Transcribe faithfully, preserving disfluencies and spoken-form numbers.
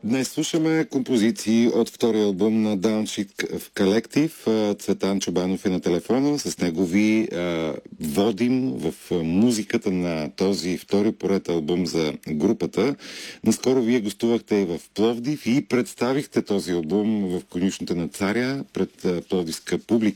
Днес слушаме композиции от втория албум на Downshift Collective. Цветан Чобанов е на телефона. С него ви а, водим в музиката на този втори поред албум за групата. Наскоро вие гостувахте и в Пловдив и представихте този албум в конюшната на Царя пред пловдивска публика.